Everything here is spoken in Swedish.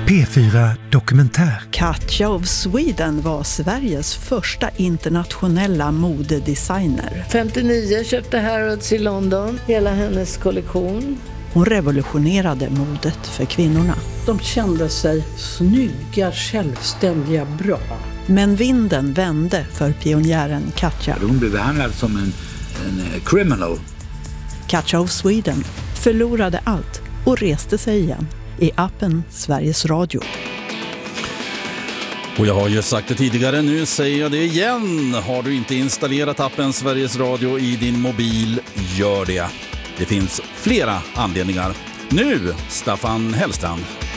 P4 Dokumentär. Katja of Sweden var Sveriges första internationella modedesigner. 59 köpte Harrods i London, hela hennes kollektion. Hon revolutionerade modet för kvinnorna. De kände sig snygga, självständiga, bra. Men vinden vände för pionjären Katja. Hon blev behandlad som en criminal. Katja of Sweden förlorade allt och reste sig igen i appen Sveriges Radio. Och jag har ju sagt det tidigare, nu säger jag det igen. Har du inte installerat appen Sveriges Radio i din mobil, gör det. Det finns flera anledningar. Nu, Staffan Hellstrand.